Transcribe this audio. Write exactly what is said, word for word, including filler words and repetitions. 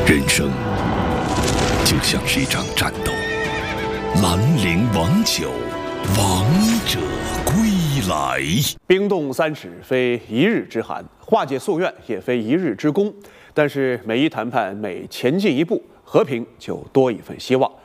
人生就像是一场战斗，兰陵王酒，王者归来。 冰冻三尺，非一日之寒；化解夙愿，也非一日之功。但是每一谈判，每前进一步，和平就多一份希望。